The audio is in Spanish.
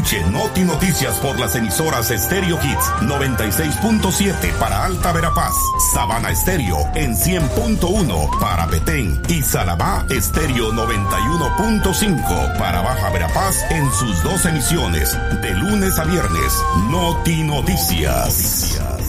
Escuche Noti Noticias por las emisoras Stereo Hits 96.7 para Alta Verapaz, Sabana Estéreo en 100.1 para Petén y Salamá Estéreo 91.5 para Baja Verapaz en sus 2 emisiones de lunes a viernes. Noti Noticias.